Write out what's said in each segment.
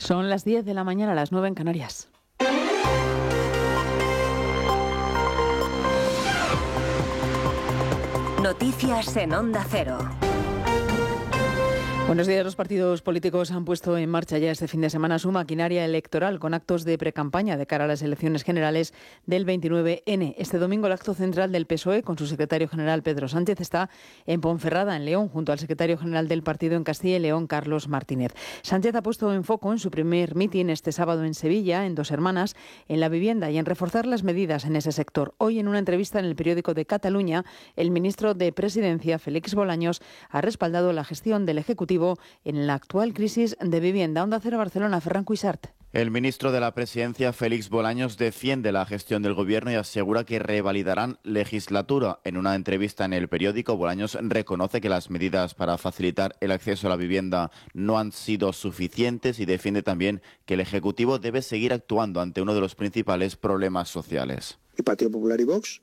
Son las 10 de la mañana, las 9 en Canarias. Noticias en Onda Cero. Buenos días. Los partidos políticos han puesto en marcha ya este fin de semana su maquinaria electoral con actos de precampaña de cara a las elecciones generales del 29N. Este domingo el acto central del PSOE con su secretario general Pedro Sánchez está en Ponferrada, en León, junto al secretario general del partido en Castilla y León, Carlos Martínez. Sánchez ha puesto en foco en su primer mitin este sábado en Sevilla, en Dos Hermanas, en la vivienda y en reforzar las medidas en ese sector. Hoy, en una entrevista en el periódico de Cataluña, el ministro de Presidencia, Félix Bolaños, ha respaldado la gestión del Ejecutivo en la actual crisis de vivienda. Onda Cero Barcelona, Ferran Cuixart. El ministro de la Presidencia, Félix Bolaños, defiende la gestión del Gobierno y asegura que revalidarán legislatura. En una entrevista en el periódico, Bolaños reconoce que las medidas para facilitar el acceso a la vivienda no han sido suficientes y defiende también que el Ejecutivo debe seguir actuando ante uno de los principales problemas sociales. Y Partido Popular y Vox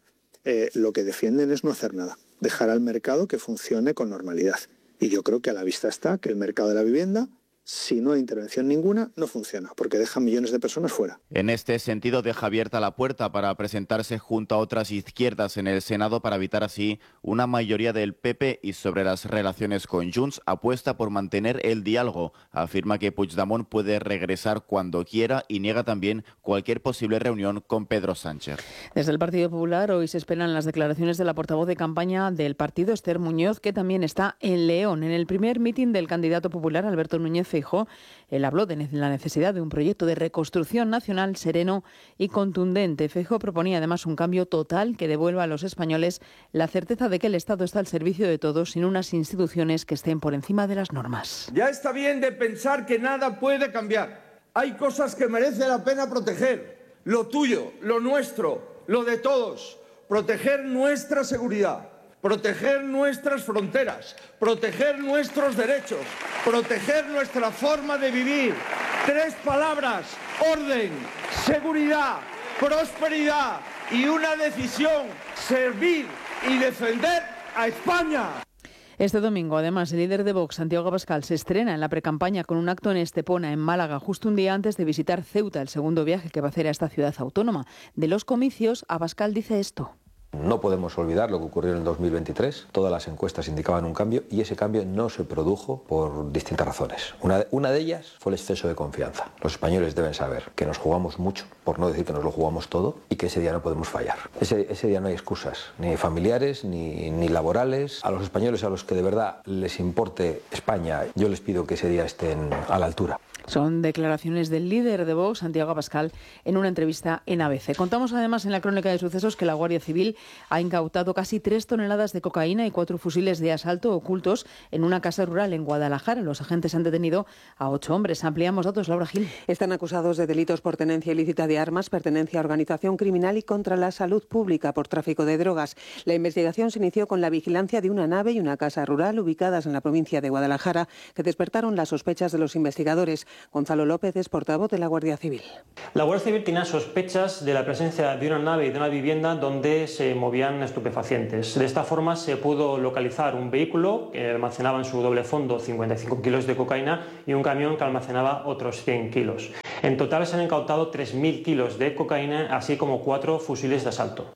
lo que defienden es no hacer nada, dejar al mercado que funcione con normalidad. Y yo creo que a la vista está que el mercado de la vivienda, si no hay intervención ninguna, no funciona, porque deja millones de personas fuera. En este sentido, deja abierta la puerta para presentarse junto a otras izquierdas en el Senado para evitar así una mayoría del PP y sobre las relaciones con Junts apuesta por mantener el diálogo. Afirma que Puigdemont puede regresar cuando quiera y niega también cualquier posible reunión con Pedro Sánchez. Desde el Partido Popular hoy se esperan las declaraciones de la portavoz de campaña del partido, Esther Muñoz, que también está en León. En el primer mitin del candidato popular, Alberto Núñez Feijóo, él habló de la necesidad de un proyecto de reconstrucción nacional sereno y contundente. Feijóo proponía además un cambio total que devuelva a los españoles la certeza de que el Estado está al servicio de todos sin unas instituciones que estén por encima de las normas. Ya está bien de pensar que nada puede cambiar. Hay cosas que merece la pena proteger. Lo tuyo, lo nuestro, lo de todos. Proteger nuestra seguridad. Proteger nuestras fronteras, proteger nuestros derechos, proteger nuestra forma de vivir. 3 palabras: orden, seguridad, prosperidad y una decisión: servir y defender a España. Este domingo, además, el líder de Vox, Santiago Abascal, se estrena en la precampaña con un acto en Estepona, en Málaga, justo un día antes de visitar Ceuta, el segundo viaje que va a hacer a esta ciudad autónoma. De los comicios, Abascal dice esto. No podemos olvidar lo que ocurrió en el 2023. Todas las encuestas indicaban un cambio y ese cambio no se produjo por distintas razones. Una de ellas fue el exceso de confianza. Los españoles deben saber que nos jugamos mucho, por no decir que nos lo jugamos todo, y que ese día no podemos fallar. Ese día no hay excusas, ni familiares, ni laborales. A los españoles a los que de verdad les importe España, yo les pido que ese día estén a la altura. Son declaraciones del líder de Vox, Santiago Abascal, en una entrevista en ABC. Contamos además en la crónica de sucesos que la Guardia Civil ha incautado casi 3 toneladas de cocaína y 4 fusiles de asalto ocultos en una casa rural en Guadalajara. Los agentes han detenido a 8 hombres. Ampliamos datos, Laura Gil. Están acusados de delitos por tenencia ilícita de armas, pertenencia a organización criminal y contra la salud pública por tráfico de drogas. La investigación se inició con la vigilancia de una nave y una casa rural ubicadas en la provincia de Guadalajara que despertaron las sospechas de los investigadores. Gonzalo López es portavoz de la Guardia Civil. La Guardia Civil tenía sospechas de la presencia de una nave y de una vivienda donde se movían estupefacientes. De esta forma se pudo localizar un vehículo que almacenaba en su doble fondo 55 kilos de cocaína y un camión que almacenaba otros 100 kilos. En total se han incautado 3.000 kilos de cocaína, así como 4 fusiles de asalto.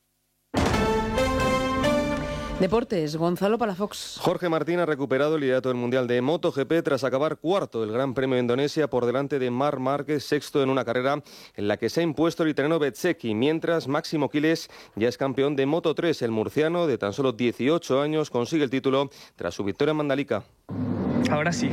Deportes, Gonzalo Palafox. Jorge Martín ha recuperado el liderato del Mundial de MotoGP tras acabar cuarto del Gran Premio de Indonesia por delante de Marc Márquez, sexto en una carrera en la que se ha impuesto el italiano Bezzecchi, mientras Máximo Quiles ya es campeón de Moto3. El murciano, de tan solo 18 años, consigue el título tras su victoria en Mandalika. Ahora sí,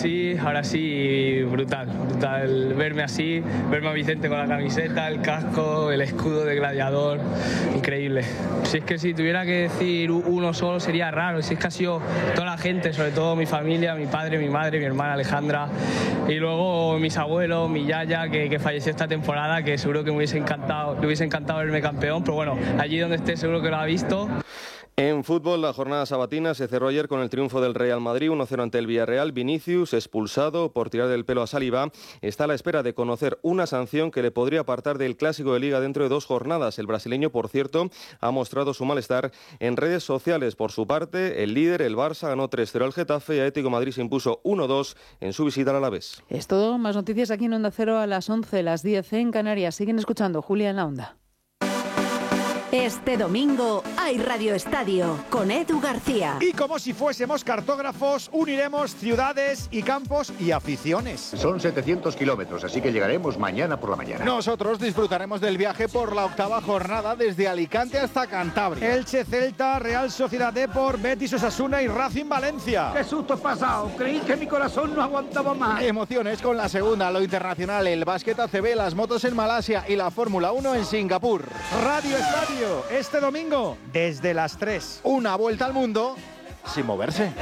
brutal verme así, verme a Vicente con la camiseta, el casco, el escudo de gladiador, increíble. Si es que si tuviera que decir uno solo sería raro, si es que ha sido toda la gente, sobre todo mi familia, mi padre, mi madre, mi hermana Alejandra, y luego mis abuelos, mi yaya que falleció esta temporada, que seguro que le hubiese encantado verme campeón, pero bueno, allí donde esté seguro que lo ha visto. En fútbol, la jornada sabatina se cerró ayer con el triunfo del Real Madrid 1-0 ante el Villarreal. Vinicius, expulsado por tirar del pelo a Saliba, está a la espera de conocer una sanción que le podría apartar del Clásico de Liga dentro de 2 jornadas. El brasileño, por cierto, ha mostrado su malestar en redes sociales. Por su parte, el líder, el Barça, ganó 3-0 al Getafe y Atlético de Madrid se impuso 1-2 en su visita al Alavés. Es todo. Más noticias aquí en Onda Cero a las 11, las 10 en Canarias. Siguen escuchando Julia en la Onda. Este domingo hay Radio Estadio con Edu García. Y como si fuésemos cartógrafos, uniremos ciudades y campos y aficiones. Son 700 kilómetros, así que llegaremos mañana por la mañana. Nosotros disfrutaremos del viaje por la 8ª jornada desde Alicante hasta Cantabria. Elche, Celta, Real Sociedad Depor, Betis Osasuna y Racing Valencia. ¡Qué susto pasado! Creí que mi corazón no aguantaba más. Emociones con la segunda, lo internacional, el básquet ACB, las motos en Malasia y la Fórmula 1 en Singapur. Radio Estadio. Este domingo, desde las 3. Una vuelta al mundo sin moverse.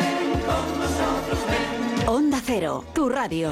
Onda Cero, tu radio.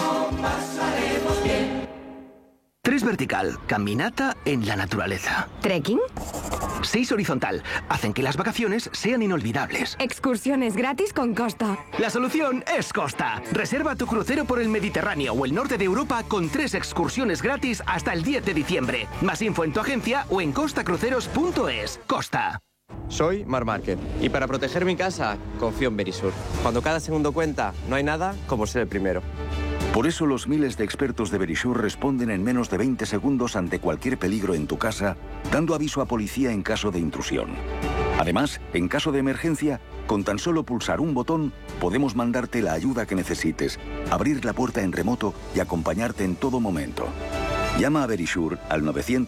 3 vertical, caminata en la naturaleza. ¿Trekking? 6 horizontal, hacen que las vacaciones sean inolvidables. Excursiones gratis con Costa. La solución es Costa. Reserva tu crucero por el Mediterráneo o el norte de Europa con 3 excursiones gratis hasta el 10 de diciembre. Más info en tu agencia o en costacruceros.es. Costa. Soy Mar Márquez y para proteger mi casa confío en Verisur. Cuando cada segundo cuenta, no hay nada como ser el primero. Por eso los miles de expertos de Verisur responden en menos de 20 segundos ante cualquier peligro en tu casa, dando aviso a policía en caso de intrusión. Además, en caso de emergencia, con tan solo pulsar un botón, podemos mandarte la ayuda que necesites, abrir la puerta en remoto y acompañarte en todo momento. Llama a Verisur al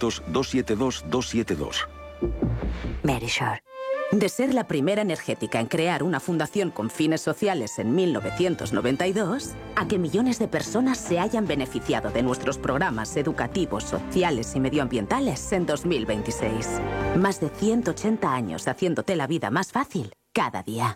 900-272-272. Verisur. De ser la primera energética en crear una fundación con fines sociales en 1992, a que millones de personas se hayan beneficiado de nuestros programas educativos, sociales y medioambientales en 2026. Más de 180 años haciéndote la vida más fácil cada día.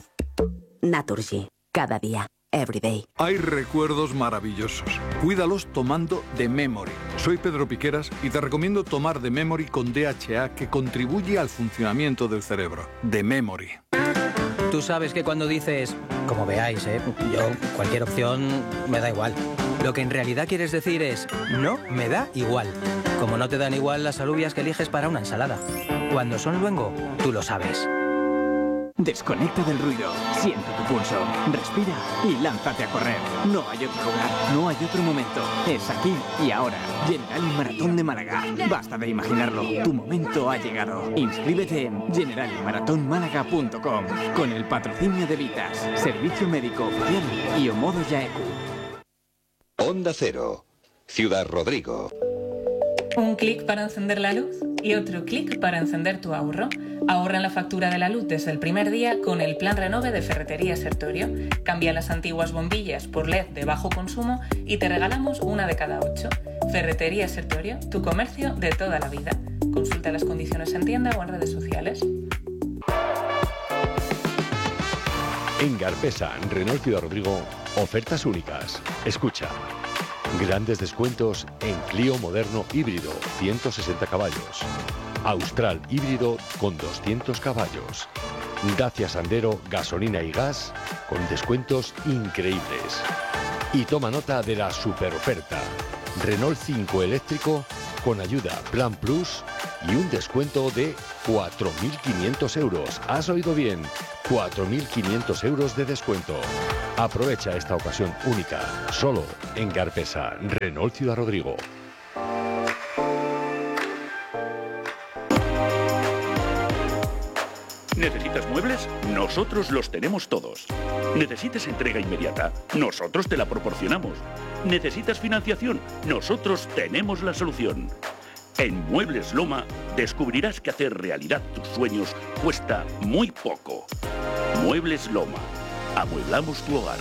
Naturgy. Cada día. Everyday. Hay recuerdos maravillosos. Cuídalos tomando The Memory. Soy Pedro Piqueras y te recomiendo tomar The Memory con DHA que contribuye al funcionamiento del cerebro. The Memory. Tú sabes que cuando dices, como veáis, yo cualquier opción me da igual. Lo que en realidad quieres decir es, no me da igual. Como no te dan igual las alubias que eliges para una ensalada. Cuando son luengo, tú lo sabes. Desconecta del ruido, siente tu pulso, respira y lánzate a correr. No hay otro lugar, no hay otro momento. Es aquí y ahora. General Maratón de Málaga. Basta de imaginarlo, tu momento ha llegado. Inscríbete en generalmaratonmálaga.com con el patrocinio de Vitas, Servicio Médico Oficial y Omodo Yaeku. Onda Cero, Ciudad Rodrigo. Un clic para encender la luz y otro clic para encender tu ahorro. Ahorra en la factura de la luz desde el primer día con el plan Renove de Ferretería Sertorio. Cambia las antiguas bombillas por LED de bajo consumo y te regalamos una de cada 8. Ferretería Sertorio, tu comercio de toda la vida. Consulta las condiciones en tienda o en redes sociales. En Garpesa, Renault Ciudad Rodrigo, ofertas únicas. Escucha. Grandes descuentos en Clio moderno híbrido, 160 caballos. Austral híbrido con 200 caballos. Dacia Sandero gasolina y gas con descuentos increíbles. Y toma nota de la super oferta. Renault 5 eléctrico con ayuda Plan Plus y un descuento de 4.500 euros. ¿Has oído bien? 4.500 euros de descuento. Aprovecha esta ocasión única, solo en Garpesa, Renault Ciudad Rodrigo. ¿Necesitas muebles? Nosotros los tenemos todos. ¿Necesitas entrega inmediata? Nosotros te la proporcionamos. ¿Necesitas financiación? Nosotros tenemos la solución. En Muebles Loma descubrirás que hacer realidad tus sueños cuesta muy poco. Muebles Loma. Amueblamos tu hogar.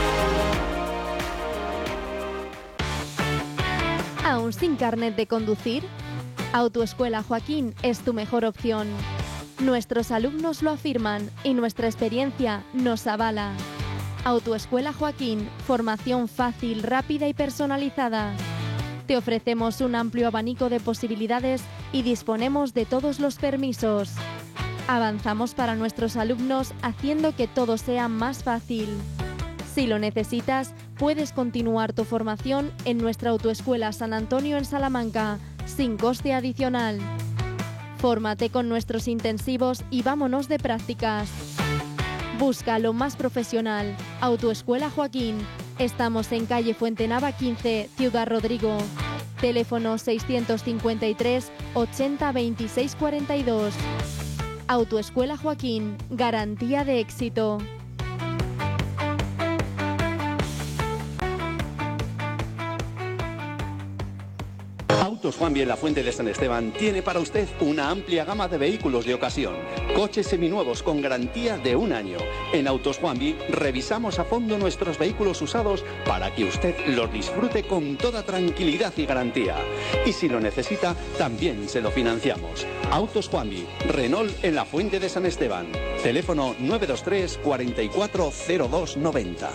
¿Aún sin carnet de conducir? Autoescuela Joaquín es tu mejor opción. Nuestros alumnos lo afirman y nuestra experiencia nos avala. Autoescuela Joaquín, formación fácil, rápida y personalizada. Te ofrecemos un amplio abanico de posibilidades y disponemos de todos los permisos. Avanzamos para nuestros alumnos haciendo que todo sea más fácil. Si lo necesitas, puedes continuar tu formación en nuestra autoescuela San Antonio en Salamanca, sin coste adicional. Fórmate con nuestros intensivos y vámonos de prácticas. Busca lo más profesional. Autoescuela Joaquín. Estamos en calle Fuentenava 15, Ciudad Rodrigo. Teléfono 653 80 26 42. Autoescuela Joaquín. Garantía de éxito. Autos Juanvi en la Fuente de San Esteban tiene para usted una amplia gama de vehículos de ocasión. Coches seminuevos con garantía de 1 año. En Autos Juanvi revisamos a fondo nuestros vehículos usados para que usted los disfrute con toda tranquilidad y garantía. Y si lo necesita, también se lo financiamos. Autos Juanvi, Renault en la Fuente de San Esteban. Teléfono 923 44 02 90.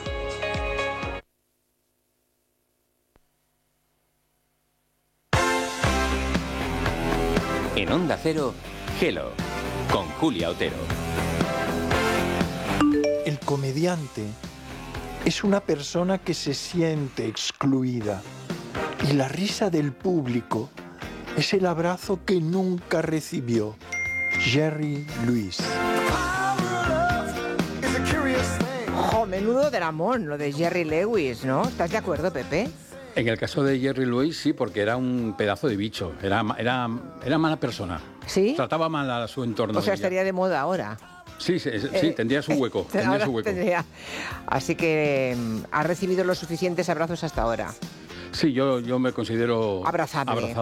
En Onda Cero, Hello, con Julia Otero. El comediante es una persona que se siente excluida y la risa del público es el abrazo que nunca recibió. Jerry Lewis. ¡Jo, menudo dramón lo de Jerry Lewis!, ¿no? ¿Estás de acuerdo, Pepe? En el caso de Jerry Lewis, sí, porque era un pedazo de bicho, era mala persona. ¿Sí? Trataba mal a su entorno. O sea, estaría de moda ahora. Sí, tendría su hueco. Tendría. Así que ha recibido los suficientes abrazos hasta ahora. Sí, yo me considero abrazable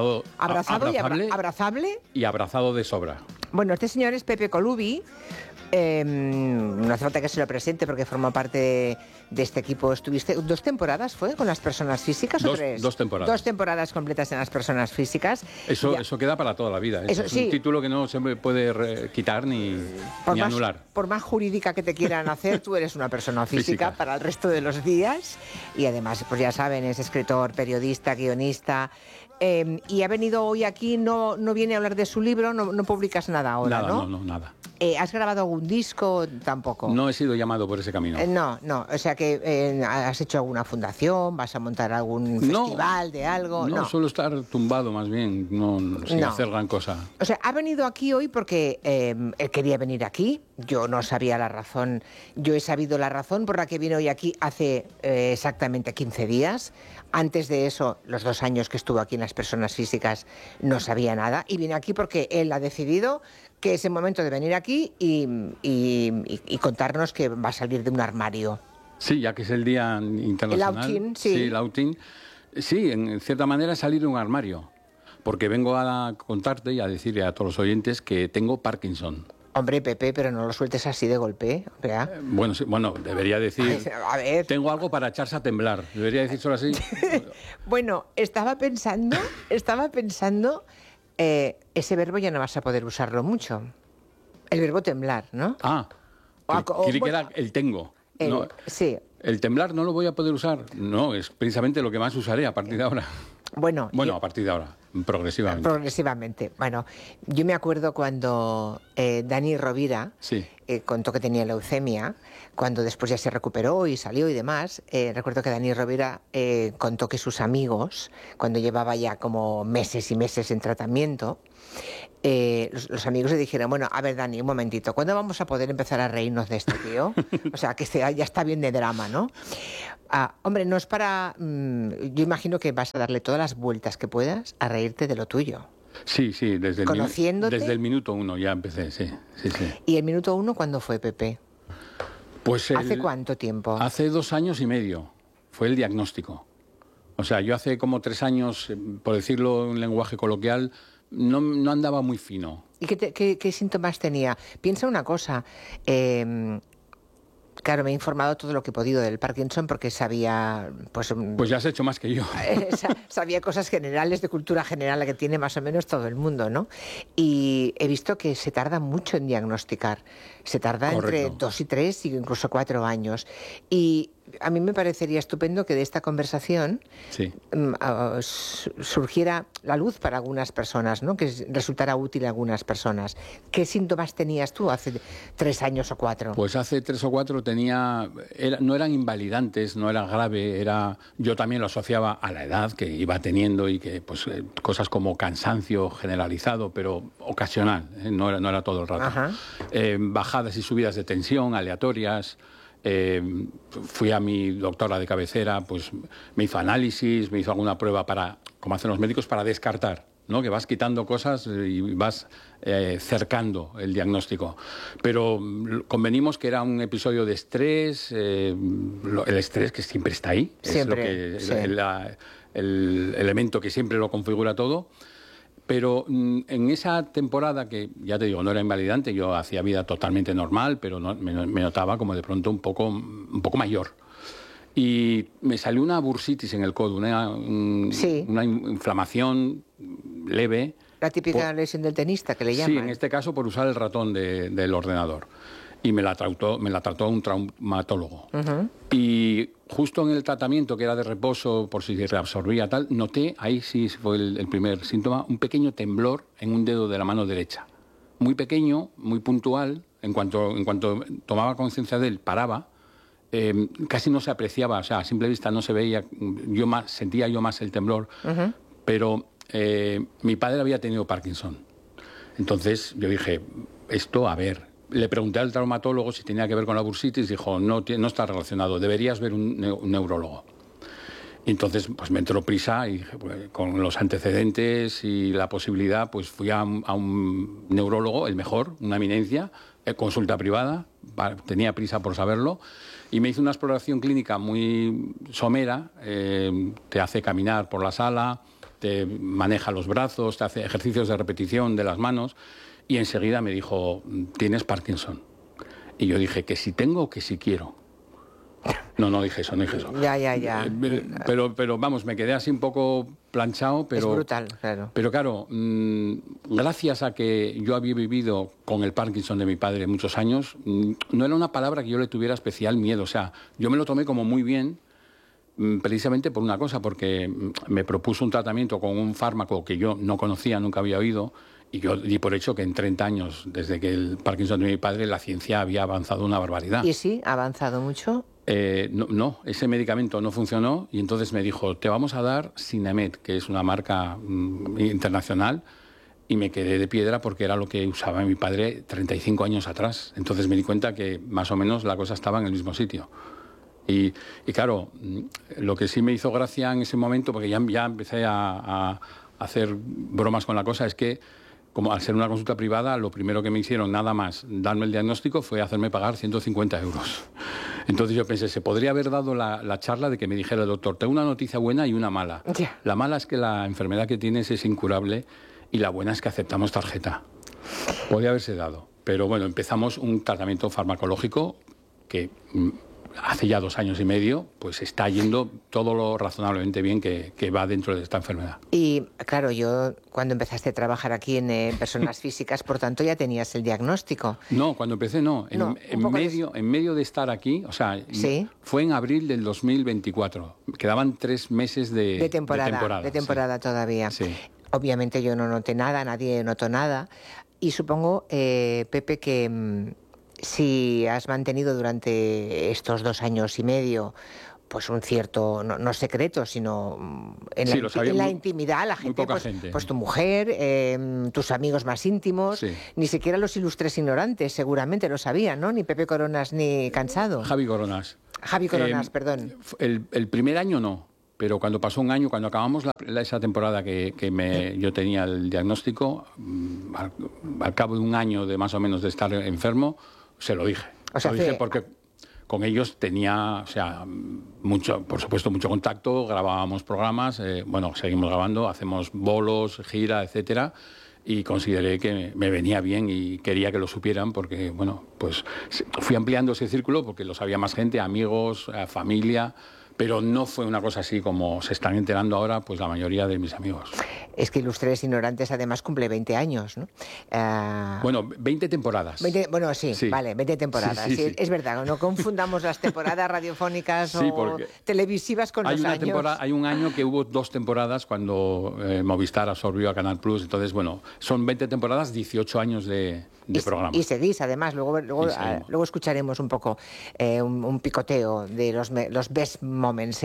y abrazado de sobra. Bueno, este señor es Pepe Colubi. No hace falta que se lo presente porque formó parte de este equipo. ¿Estuviste 2 temporadas fue con las personas físicas o 3? 2 temporadas. 2 temporadas completas en las personas físicas. Eso queda para toda la vida. Eso, es sí. un título que no se puede quitar ni anular. Por más jurídica que te quieran hacer, tú eres una persona física para el resto de los días. Y además, pues ya saben, es escritor, periodista, guionista. Y ha venido hoy aquí, no viene a hablar de su libro, no publicas nada ahora, ¿no? No, nada. ¿Has grabado algún disco? Tampoco. No he sido llamado por ese camino. No, o sea que has hecho alguna fundación, vas a montar algún festival de algo. No, suelo estar tumbado más bien, sin hacer gran cosa. O sea, ha venido aquí hoy porque él quería venir aquí. Yo no sabía la razón, yo he sabido la razón por la que vino hoy aquí hace exactamente 15 días. Antes de eso, los 2 años que estuvo aquí en las personas físicas, no sabía nada. Y viene aquí porque él ha decidido que es el momento de venir aquí y contarnos que va a salir de un armario. Sí, ya que es el Día Internacional. El outing, sí. Sí, el outing. Sí, en cierta manera salir de un armario. Porque vengo a contarte y a decirle a todos los oyentes que tengo Parkinson. Hombre, Pepe, pero no lo sueltes así de golpe, ¿verdad? Bueno, debería decir... A ver. Tengo algo para echarse a temblar. ¿Debería decir solo así? Bueno, estaba pensando... ese verbo ya no vas a poder usarlo mucho. El verbo temblar, ¿no? Quiere que era el tengo. No, sí. El temblar no lo voy a poder usar. No, es precisamente lo que más usaré a partir de ahora. Bueno, a partir de ahora, progresivamente. Bueno, yo me acuerdo cuando Dani Rovira contó que tenía leucemia, cuando después ya se recuperó y salió y demás. Recuerdo que Dani Rovira contó que sus amigos, cuando llevaba ya como meses y meses en tratamiento, los amigos le dijeron, bueno, a ver, Dani, un momentito, ¿cuándo vamos a poder empezar a reírnos de este tío? O sea, que ya está bien de drama, ¿no? Hombre, no es para... yo imagino que vas a darle todas las vueltas que puedas a reírte de lo tuyo. Sí, desde el minuto 1 ya empecé, sí. ¿Y el minuto 1 cuándo fue, Pepe? Pues ¿Hace cuánto tiempo? Hace 2 años y medio fue el diagnóstico. O sea, yo hace como 3 años, por decirlo en lenguaje coloquial, no andaba muy fino. ¿Y qué síntomas tenía? Piensa una cosa, claro, me he informado todo lo que he podido del Parkinson porque sabía... Pues ya has hecho más que yo. Sabía cosas generales, de cultura general, que tiene más o menos todo el mundo, ¿no? Y he visto que se tarda mucho en diagnosticar. Se tarda entre 2 y 3 y incluso 4 años. Y a mí me parecería estupendo que de esta conversación surgiera la luz para algunas personas, ¿no? Que resultara útil a algunas personas. ¿Qué síntomas tenías tú hace 3 años o 4? Pues hace 3 o 4 no eran invalidantes, no era grave, yo también lo asociaba a la edad que iba teniendo y que pues cosas como cansancio generalizado, pero ocasional, no era todo el rato. Bajadas y subidas de tensión aleatorias. Fui a mi doctora de cabecera, pues me hizo análisis, me hizo alguna prueba como hacen los médicos, para descartar, ¿no? Que vas quitando cosas y vas cercando el diagnóstico. Pero convenimos que era un episodio de estrés, el estrés que siempre está ahí, siempre, es el elemento que siempre lo configura todo. Pero en esa temporada, que ya te digo, no era invalidante, yo hacía vida totalmente normal, pero me notaba como de pronto un poco mayor. Y me salió una bursitis en el codo, una inflamación leve. La típica lesión del tenista, que le llaman. Sí, en este caso por usar el ratón del ordenador. Y me la trató un traumatólogo. Y justo en el tratamiento, que era de reposo, por si se reabsorbía tal, noté, ahí sí fue el primer síntoma, un pequeño temblor en un dedo de la mano derecha. Muy pequeño, muy puntual. En cuanto tomaba conciencia de él, paraba. Casi no se apreciaba, o sea, a simple vista no se veía. Sentía yo más el temblor. Pero mi padre había tenido Parkinson. Entonces yo dije, a ver. Le pregunté al traumatólogo si tenía que ver con la bursitis, dijo, no está relacionado, deberías ver un neurólogo. Y entonces pues me entró prisa y dije, pues, con los antecedentes y la posibilidad, pues fui a un neurólogo, el mejor, una eminencia, consulta privada, tenía prisa por saberlo, y me hizo una exploración clínica muy somera, te hace caminar por la sala, te maneja los brazos, te hace ejercicios de repetición de las manos. Y enseguida me dijo, tienes Parkinson. Y yo dije, que si tengo o que si quiero. No dije eso. Ya. Pero vamos, me quedé así un poco planchado. Pero, es brutal, claro. Pero claro, gracias a que yo había vivido con el Parkinson de mi padre muchos años, no era una palabra que yo le tuviera especial miedo. O sea, yo me lo tomé como muy bien, precisamente por una cosa, porque me propuso un tratamiento con un fármaco que yo no conocía, nunca había oído. Y yo di por hecho que en 30 años, desde que el Parkinson de mi padre, la ciencia había avanzado una barbaridad. ¿Y sí? ¿Ha avanzado mucho? No, ese medicamento no funcionó y entonces me dijo, te vamos a dar Sinemet, que es una marca internacional, y me quedé de piedra porque era lo que usaba mi padre 35 años atrás. Entonces me di cuenta que más o menos la cosa estaba en el mismo sitio. Y claro, lo que sí me hizo gracia en ese momento, porque ya empecé a hacer bromas con la cosa, es que como al ser una consulta privada, lo primero que me hicieron, nada más darme el diagnóstico, fue hacerme pagar 150 euros. Entonces yo pensé, se podría haber dado la charla de que me dijera el doctor, tengo una noticia buena y una mala. La mala es que la enfermedad que tienes es incurable y la buena es que aceptamos tarjeta. Podría haberse dado. Pero bueno, empezamos un tratamiento farmacológico que hace ya 2 años y medio, pues está yendo todo lo razonablemente bien que va dentro de esta enfermedad. Y claro, cuando empezaste a trabajar aquí en personas físicas, por tanto ya tenías el diagnóstico. No, cuando empecé no. En medio de estar aquí, o sea, ¿sí? Fue en abril del 2024. Quedaban 3 meses de temporada todavía. Sí. Obviamente yo no noté nada, nadie notó nada. Y supongo, Pepe, que si has mantenido durante estos 2 años y medio pues un cierto, no secreto, sino en la intimidad, la gente, pues tu mujer, tus amigos más íntimos, ni siquiera los ilustres ignorantes seguramente lo sabían, ¿no? Ni Pepe Coronas ni Cansado. Javi Coronas, perdón. El primer año no, pero cuando pasó un año, cuando acabamos esa temporada yo tenía el diagnóstico, al cabo de un año de más o menos de estar enfermo, se lo dije. Lo dije porque con ellos tenía, por supuesto, mucho contacto, grabábamos programas, seguimos grabando, hacemos bolos, gira, etcétera, y consideré que me venía bien y quería que lo supieran porque, pues fui ampliando ese círculo porque lo sabía más gente, amigos, familia, pero no fue una cosa así como se están enterando ahora pues la mayoría de mis amigos. Es que Ilustres Ignorantes además cumple 20 años, ¿no? Bueno, 20 temporadas. 20 temporadas. Sí. Es verdad, no confundamos las temporadas radiofónicas o televisivas con los años. Hay un año que hubo 2 temporadas cuando Movistar absorbió a Canal Plus, entonces, bueno, son 20 temporadas, 18 años de programa. Y seguís, además, luego escucharemos un poco un picoteo de los best moments,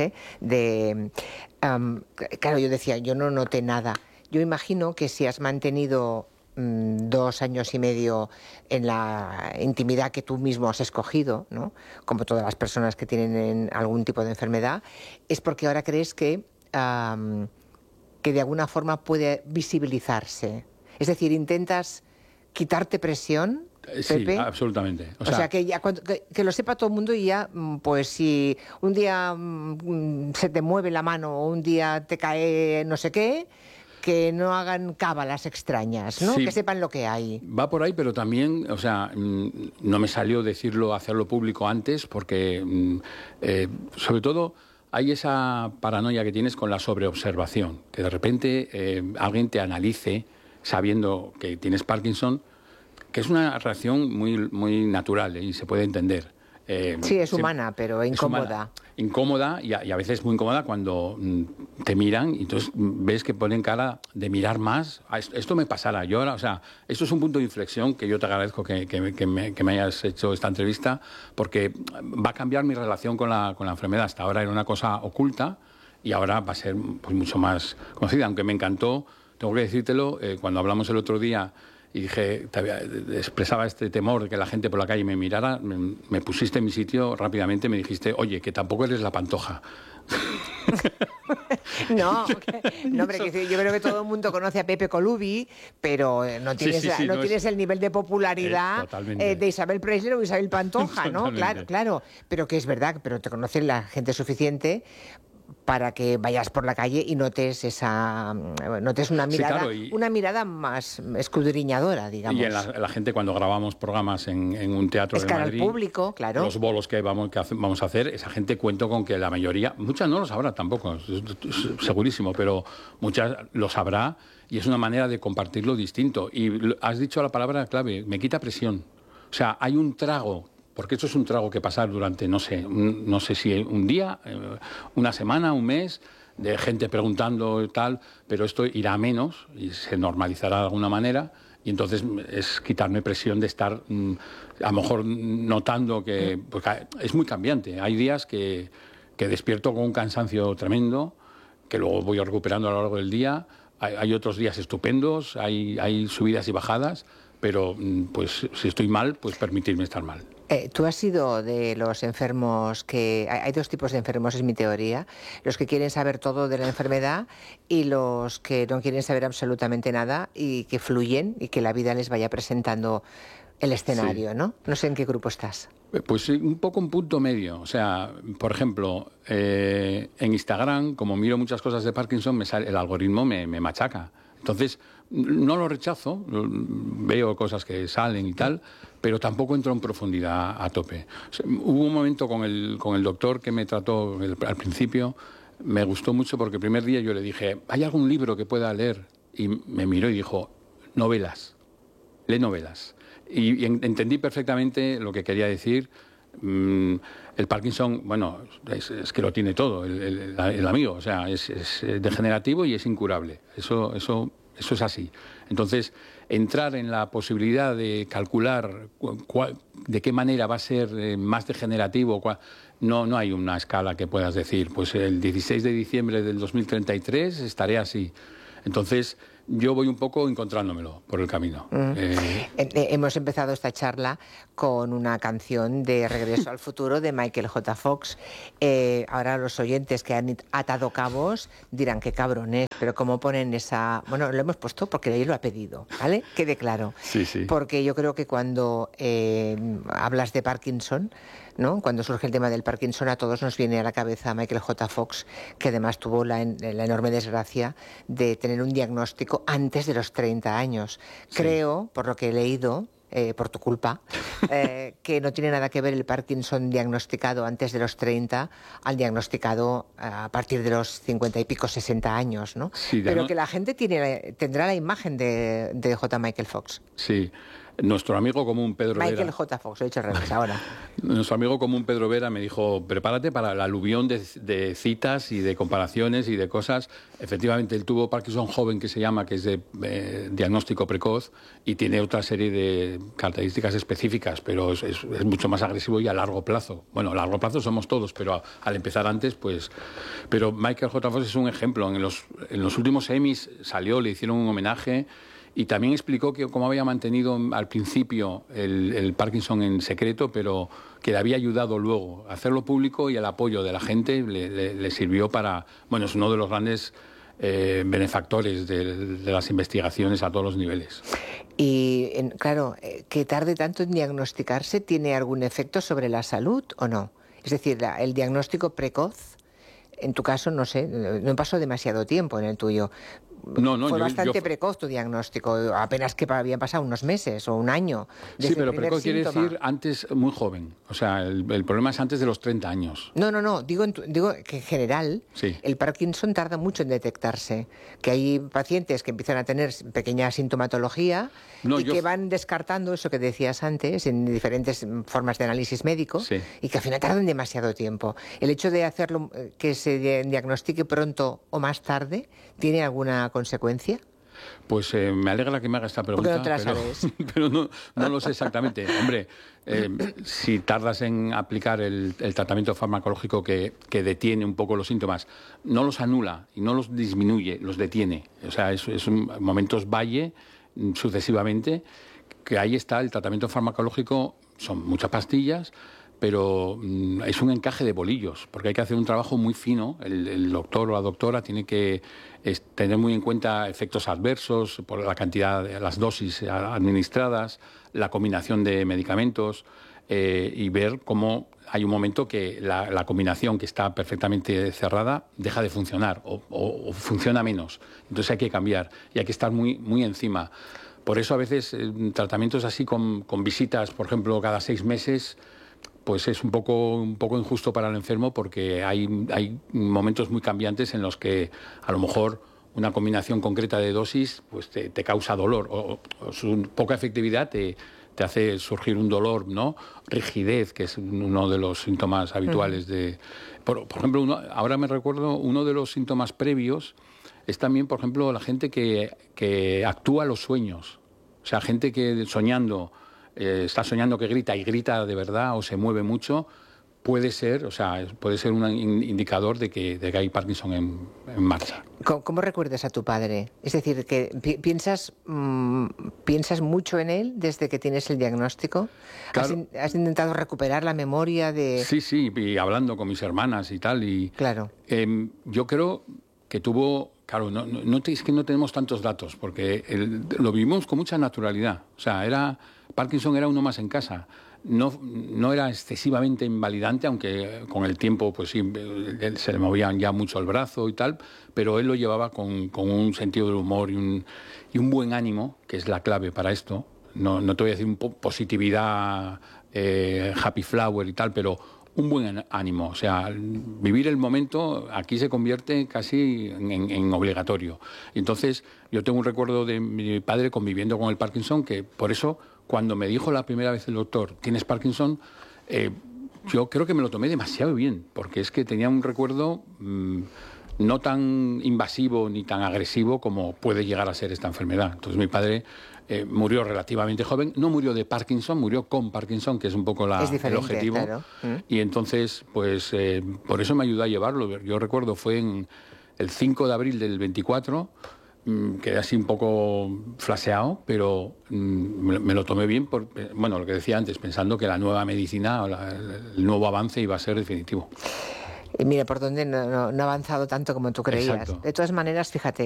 claro, yo decía, yo no noté nada. Yo imagino que si has mantenido 2 años y medio en la intimidad que tú mismo has escogido, ¿no? Como todas las personas que tienen algún tipo de enfermedad, es porque ahora crees que de alguna forma puede visibilizarse. Es decir, intentas quitarte presión, Pepe. Sí, absolutamente. O sea que ya que lo sepa todo el mundo y ya, pues si un día se te mueve la mano o un día te cae no sé qué, que no hagan cábalas extrañas, ¿no? Sí, que sepan lo que hay. Va por ahí, pero también, o sea, no me salió hacerlo público antes porque, sobre todo, hay esa paranoia que tienes con la sobreobservación, que de repente alguien te analice sabiendo que tienes Parkinson, que es una reacción muy natural y se puede entender. Sí, es humana, pero incómoda. Incómoda y a veces muy incómoda cuando te miran y entonces ves que ponen cara de mirar más. Esto me pasará. Yo ahora, o sea, esto es un punto de inflexión que yo te agradezco que me hayas hecho esta entrevista porque va a cambiar mi relación con la enfermedad. Hasta ahora era una cosa oculta y ahora va a ser pues, mucho más conocida. Aunque me encantó, tengo que decírtelo, cuando hablamos el otro día y dije, expresaba este temor de que la gente por la calle me mirara, me pusiste en mi sitio rápidamente, me dijiste, oye, que tampoco eres la Pantoja. No, hombre, yo creo que todo el mundo conoce a Pepe Colubi, pero no tienes, no tienes el nivel de popularidad de Isabel Presley o Isabel Pantoja, ¿no? Claro, pero que es verdad, pero te conoce la gente suficiente para que vayas por la calle y notes una mirada, una mirada más escudriñadora, digamos. Y la gente cuando grabamos programas en un teatro de Madrid, al público, claro. Los bolos que vamos a hacer, esa gente cuento con que la mayoría, muchas no lo sabrá tampoco, segurísimo, pero muchas lo sabrá y es una manera de compartirlo distinto. Y has dicho la palabra clave, me quita presión. O sea, hay un trago. Porque esto es un trago que pasar durante, no sé si un día, una semana, un mes, de gente preguntando y tal, pero esto irá a menos y se normalizará de alguna manera y entonces es quitarme presión de estar a lo mejor notando que porque es muy cambiante. Hay días que despierto con un cansancio tremendo, que luego voy recuperando a lo largo del día. Hay otros días estupendos, hay subidas y bajadas, pero pues si estoy mal, pues permitirme estar mal. Tú has sido de los enfermos que... Hay 2 tipos de enfermos, es mi teoría. Los que quieren saber todo de la enfermedad y los que no quieren saber absolutamente nada y que fluyen y que la vida les vaya presentando el escenario, ¿no? No sé en qué grupo estás. Pues un poco un punto medio. O sea, por ejemplo, en Instagram, como miro muchas cosas de Parkinson, el algoritmo me machaca. Entonces, no lo rechazo, veo cosas que salen y tal, pero tampoco entro en profundidad a tope. O sea, hubo un momento con el doctor que me trató al principio, me gustó mucho porque el primer día yo le dije, ¿hay algún libro que pueda leer? Y me miró y dijo, novelas, lee novelas. Y entendí perfectamente lo que quería decir. El Parkinson, bueno, es que lo tiene todo, el amigo, o sea, es degenerativo y es incurable. Eso es así. Entonces, entrar en la posibilidad de calcular de qué manera va a ser más degenerativo, no hay una escala que puedas decir, pues el 16 de diciembre del 2033 estaré así. Entonces, yo voy un poco encontrándomelo por el camino. Hemos empezado esta charla con una canción de Regreso al Futuro de Michael J. Fox. Ahora los oyentes que han atado cabos dirán qué cabrones, pero como ponen esa... Bueno, lo hemos puesto porque él lo ha pedido, ¿vale? Quede claro. Sí. Porque yo creo que cuando hablas de Parkinson, ¿no? Cuando surge el tema del Parkinson, a todos nos viene a la cabeza Michael J. Fox, que además tuvo la enorme desgracia de tener un diagnóstico antes de los 30 años. Sí. Creo, por lo que he leído, por tu culpa, que no tiene nada que ver el Parkinson diagnosticado antes de los 30 al diagnosticado a partir de los 50 y pico, 60 años, ¿no? Sí, pero que la gente tendrá la imagen de J. Michael Fox. Sí. Nuestro amigo común Pedro Vera... Michael J. Fox, lo he dicho al revés ahora. Nuestro amigo común Pedro Vera me dijo, prepárate para el aluvión de citas y de comparaciones y de cosas. Efectivamente, él tuvo Parkinson joven, que se llama, que es de diagnóstico precoz, y tiene otra serie de características específicas, pero es mucho más agresivo y a largo plazo. Bueno, a largo plazo somos todos, pero al empezar antes, pues... Pero Michael J. Fox es un ejemplo. En los últimos Emmys salió, le hicieron un homenaje... Y también explicó que cómo había mantenido al principio el Parkinson en secreto, pero que le había ayudado luego a hacerlo público, y el apoyo de la gente le sirvió para... Bueno, es uno de los grandes benefactores de las investigaciones a todos los niveles. Y, claro, que tarde tanto en diagnosticarse, ¿tiene algún efecto sobre la salud o no? Es decir, el diagnóstico precoz, en tu caso, no sé, no pasó demasiado tiempo en el tuyo. No, fue bastante precoz tu diagnóstico, apenas que habían pasado unos meses o un año. Sí, pero precoz quiere decir antes, muy joven. O sea, el problema es antes de los 30 años. No, digo que en general el Parkinson tarda mucho en detectarse. Que hay pacientes que empiezan a tener pequeña sintomatología que van descartando eso que decías antes en diferentes formas de análisis médico y que al final tardan demasiado tiempo. El hecho de hacerlo, que se diagnostique pronto o más tarde, ¿tiene alguna consecuencia? Pues me alegra que me haga esta pregunta. Porque no te la sabes. Pero no lo sé exactamente. Hombre, si tardas en aplicar el tratamiento farmacológico que detiene un poco los síntomas, no los anula y no los disminuye, los detiene. O sea, es momentos valle sucesivamente, que ahí está el tratamiento farmacológico, son muchas pastillas, pero es un encaje de bolillos, porque hay que hacer un trabajo muy fino. El doctor o la doctora tiene que tener muy en cuenta efectos adversos por la cantidad de las dosis administradas, la combinación de medicamentos, y ver cómo hay un momento que la combinación, que está perfectamente cerrada, deja de funcionar o funciona menos. Entonces hay que cambiar y hay que estar muy encima. Por eso a veces tratamientos así con visitas, por ejemplo, cada 6 meses, pues es un poco injusto para el enfermo, porque hay momentos muy cambiantes en los que a lo mejor una combinación concreta de dosis pues te causa dolor, o su poca efectividad te hace surgir un dolor, ¿no? Rigidez, que es uno de los síntomas habituales de... Por ejemplo, ahora me recuerdo, uno de los síntomas previos es también, por ejemplo, la gente que actúa los sueños. O sea, gente que soñando... está soñando que grita y grita de verdad o se mueve mucho, puede ser un indicador de que hay Parkinson en marcha. ¿Cómo recuerdas a tu padre? Es decir, que piensas mucho en él desde que tienes el diagnóstico. Claro. ¿Has intentado recuperar la memoria de...? Sí, y hablando con mis hermanas y tal. Claro. Yo creo que tuvo... Claro, es que no tenemos tantos datos, porque lo vivimos con mucha naturalidad. O sea, Parkinson era uno más en casa. No era excesivamente invalidante, aunque con el tiempo pues sí, se le movían ya mucho el brazo y tal, pero él lo llevaba con un sentido del humor y un buen ánimo, que es la clave para esto. No te voy a decir positividad, happy flower y tal, pero un buen ánimo. O sea, vivir el momento aquí se convierte casi en obligatorio. Y entonces yo tengo un recuerdo de mi padre conviviendo con el Parkinson, que por eso cuando me dijo la primera vez el doctor, ¿tienes Parkinson?, yo creo que me lo tomé demasiado bien, porque es que tenía un recuerdo no tan invasivo ni tan agresivo como puede llegar a ser esta enfermedad. Entonces mi padre murió relativamente joven, no murió de Parkinson, murió con Parkinson, que es un poco el objetivo. Claro. Y entonces, pues por eso me ayudó a llevarlo. Yo recuerdo, fue en el 5 de abril del 24, quedé así un poco flaseado, pero me lo tomé bien, bueno, lo que decía antes, pensando que la nueva medicina, el nuevo avance iba a ser definitivo. Y mira, por dónde no ha avanzado tanto como tú creías. Exacto. De todas maneras, fíjate,